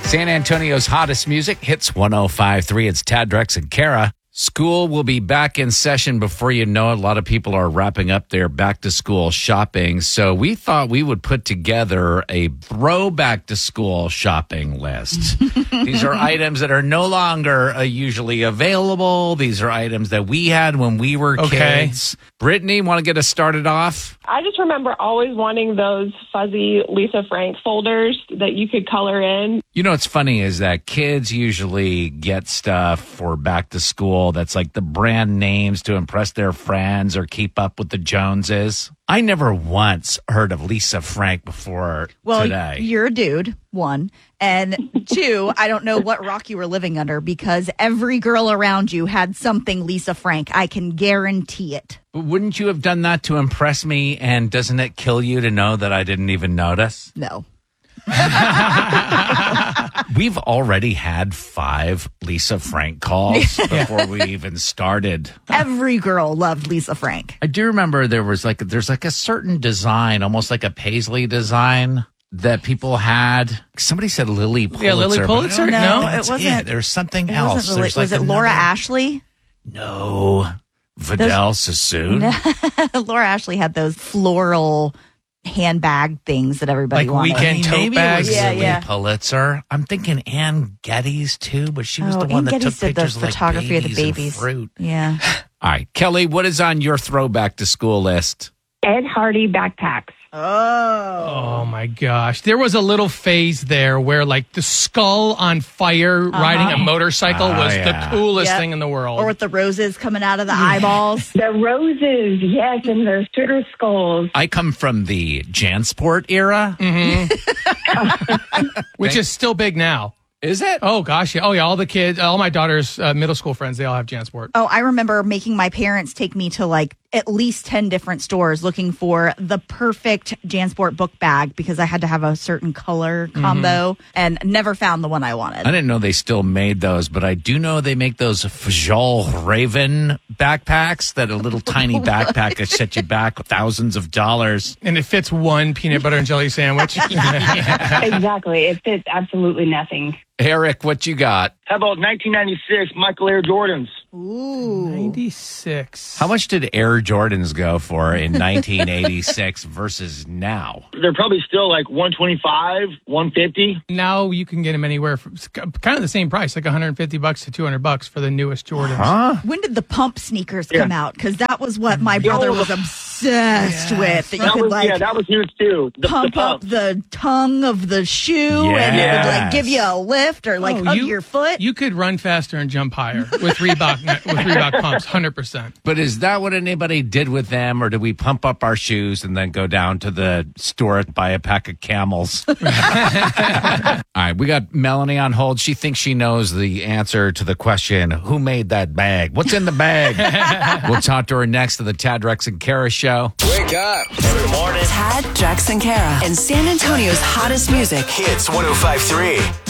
San Antonio's hottest music hits 105.3. It's Tad, Drex, and Kara. School will be back in session before you know it. A lot of people are wrapping up their back-to-school shopping. So we thought we would put together a throwback-to-school shopping list. These are items that are no longer usually available. These are items that we had when we were kids. Brittany, want to get us started off? I just remember always wanting those fuzzy Lisa Frank folders that you could color in. You know what's funny is that kids usually get stuff for back to school that's like the brand names to impress their friends or keep up with the Joneses. I never once heard of Lisa Frank before today. You're a dude, one. And two, I don't know what rock you were living under because every girl around you had something Lisa Frank. I can guarantee it. But wouldn't you have done that to impress me? And doesn't it kill you to know that I didn't even notice? No. We've already had 5 Lisa Frank calls before we even started. Every girl loved Lisa Frank. I do remember there's like a certain design, almost like a paisley design that people had. Somebody said Lily Pulitzer. Yeah, Lily Pulitzer? No, it wasn't. There's something else. Was it Laura Ashley? No. Vidal Sassoon? Laura Ashley had those floral handbag things that everybody Like wanted. weekend tote Maybe bags. it was Lily Yeah. Pulitzer. I'm thinking Ann Geddes too, but she was the one Ann that Geddes took did the pictures of like photography of the babies and babies. fruit. Yeah. All right, Kelly, what is on your throwback to school list? Ed Hardy backpacks. Oh my gosh. There was a little phase there where like the skull on fire riding a motorcycle was the coolest Yep. thing in the world. Or with the roses coming out of the eyeballs. The roses, yes, and the sugar skulls. I come from the Jansport era. Which is still big now. Is it? Oh gosh, yeah. Oh yeah, all the kids, all my daughter's middle school friends, they all have Jansport. Oh, I remember making my parents take me to like at least 10 different stores looking for the perfect Jansport book bag because I had to have a certain color combo and never found the one I wanted. I didn't know they still made those, but I do know they make those Fjol Raven backpacks that a little tiny backpack that set you back thousands of dollars. And it fits one peanut butter and jelly sandwich. Exactly. It fits absolutely nothing. Eric, what you got? How about 1996 Michael Air Jordans? Ooh. 96. How much did Air Jordans go for in 1986 versus now? They're probably still like 125, 150. Now you can get them anywhere from kind of the same price, like $150 to $200 for the newest Jordans. Huh? When did the pump sneakers come out? Because that was what my brother was obsessed with. That you could That was huge too. The pump up the tongue of the shoe and it would like give you a lift or like hug your foot. You could run faster and jump higher with Reebok pumps, 100%. But is that what anybody did with them, or did we pump up our shoes and then go down to the store and buy a pack of Camels? All right, we got Melanie on hold. She thinks she knows the answer to the question, who made that bag? What's in the bag? We'll talk to her next to the Tad, Drex, and Kara show. Wake up every morning. Tad, Drex, and Kara, and San Antonio's hottest music. Hits 105.3.